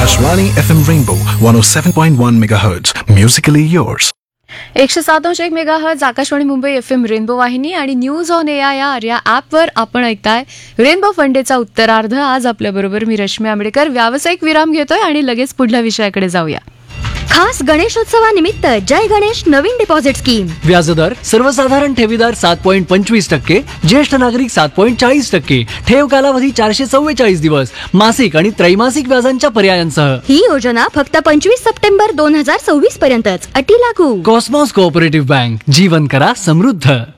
Akashvani FM Rainbow 107.1 MHz. Musically yours. 107.1 megahertz Akashvani Mumbai FM rainbow वाहिनी आणि news on AIR या ॲपवर आपण ऐकताय रेनबो फंडेचा उत्तरार्ध. आज आपल्याबरोबर मी रश्मी आंबेडकर. व्यावसायिक विराम घेतोय आणि लगेच पुढल्या विषयाकडे जाऊया. खास गणेशोत्सवानिमित्त जय गणेश नवीन डिपॉझिट स्कीम. व्याजदर सर्वसाधारण ठेवीदार 7.25%, ज्येष्ठ नागरिक 7.40%, ठेव कालावधी 444 दिवस, मासिक आणि त्रैमासिक व्याजांच्या पर्यायांसह. ही योजना फक्त 25 सप्टेंबर 2026 पर्यंतच. अटी लागू. Cosmos cooperative bank. जीवन करा समृद्ध.